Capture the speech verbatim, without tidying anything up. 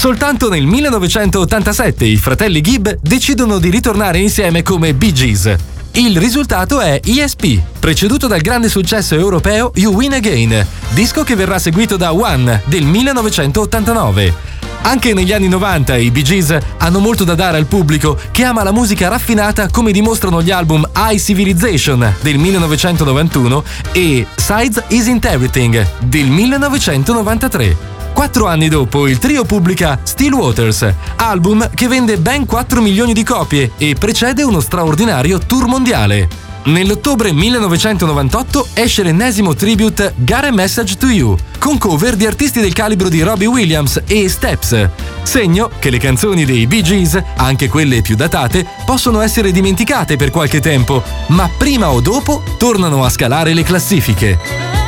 Soltanto nel millenovecentottantasette i fratelli Gibb decidono di ritornare insieme come Bee Gees. Il risultato è E S P, preceduto dal grande successo europeo You Win Again, disco che verrà seguito da One del millenovecentottantanove. Anche negli anni novanta i Bee Gees hanno molto da dare al pubblico che ama la musica raffinata, come dimostrano gli album High Civilization del millenovecentonovantuno e Sides Isn't Everything del millenovecentonovantatré. Quattro anni dopo il trio pubblica Still Waters, album che vende ben quattro milioni di copie e precede uno straordinario tour mondiale. Nell'ottobre millenovecentonovantotto esce l'ennesimo tribute Got a Message to You, con cover di artisti del calibro di Robbie Williams e Steps. Segno che le canzoni dei Bee Gees, anche quelle più datate, possono essere dimenticate per qualche tempo, ma prima o dopo tornano a scalare le classifiche.